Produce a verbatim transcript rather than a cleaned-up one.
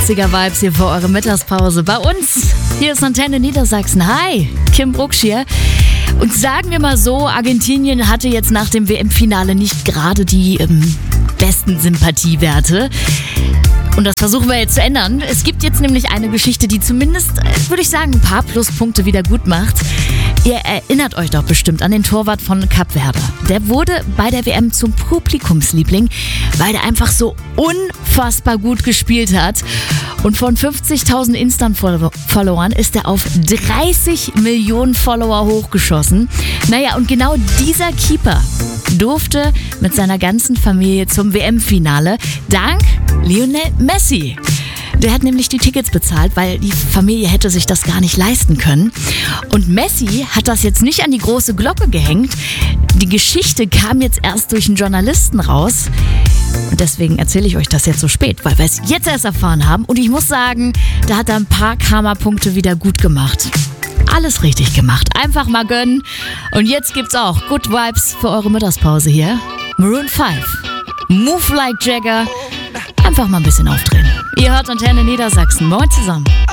achtziger-Vibes hier für eure Mittagspause. Bei uns, hier ist Antenne Niedersachsen. Hi, Kim Brucksch hier. Und sagen wir mal so, Argentinien hatte jetzt nach dem W M-Finale nicht gerade die ähm, besten Sympathiewerte. Und das versuchen wir jetzt zu ändern. Es gibt jetzt nämlich eine Geschichte, die zumindest, würde ich sagen, ein paar Pluspunkte wieder gut macht. Ihr erinnert euch doch bestimmt an den Torwart von Kap Verde. Der wurde bei der W M zum Publikumsliebling, weil der einfach so unfassbar gut gespielt hat. Und von fünfzigtausend Insta-Followern ist er auf dreißig Millionen Follower hochgeschossen. Naja, und genau dieser Keeper durfte mit seiner ganzen Familie zum W M-Finale dank Lionel Messi. Der hat nämlich die Tickets bezahlt, weil die Familie hätte sich das gar nicht leisten können. Und Messi hat das jetzt nicht an die große Glocke gehängt. Die Geschichte kam jetzt erst durch einen Journalisten raus. Und deswegen erzähle ich euch das jetzt so spät, weil wir es jetzt erst erfahren haben. Und ich muss sagen, da hat er ein paar Karma-Punkte wieder gut gemacht. Alles richtig gemacht. Einfach mal gönnen. Und jetzt gibt's auch Good Vibes für eure Mittagspause hier. Maroon fünf. Move like Jagger. Einfach mal ein bisschen aufdrehen. Ihr hört Antenne Niedersachsen. Moin zusammen.